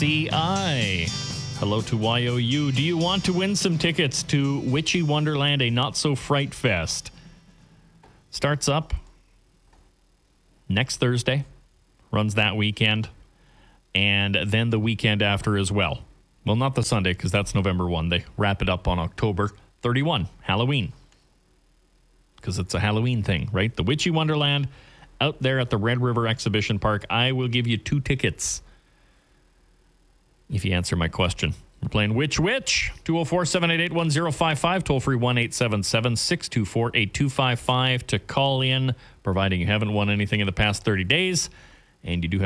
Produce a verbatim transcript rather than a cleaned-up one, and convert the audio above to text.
C I. Hello to Y O U. Do you want to win some tickets to Witchy Wonderland, a not-so-fright fest? Starts up next Thursday, runs that weekend, and then the weekend after as well. Well, not the Sunday, because that's November first. They wrap it up on October thirty-first, Halloween. Because it's a Halloween thing, right? The Witchy Wonderland out there at the Red River Exhibition Park. I will give you two tickets if you answer my question. We're playing Which Witch? two oh four, seven eight eight, one oh five five. Toll free one eight seven seven, six two four, eight two five five to call in, providing you haven't won anything in the past thirty days. And you do have